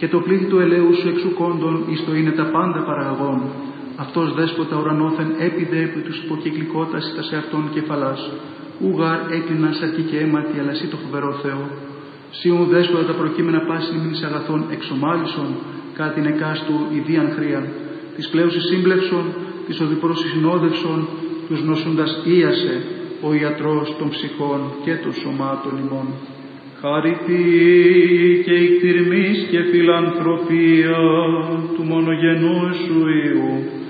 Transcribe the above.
και το πλήθη του ελαίου σου εξουκόντων εις το είναι τα πάντα παραγωγών. Αυτός δέσποτα ουρανόθεν έπιδε επί τους υποκυκλικότας εις τα σε αυτόν κεφαλάς. Ουγάρ έκλειναν σαρκή και αίματι, αλλά εσύ το φοβερό Θεό. Σιούν δέσποτα τα προκείμενα πάση νημίνης αγαθών εξομάλισον, κάτι την εκάστου ιδίαν χρίαν. Της πλέουσης σύμπλευσον, της οδηπρός συνόδευσον, τους νοσούντας ίασε, ο ιατρός των ψυχών και των σωμάτων ημών. Χαριτή και εκτιρμής και φιλανθρωπία του μονογενού σου Υιού,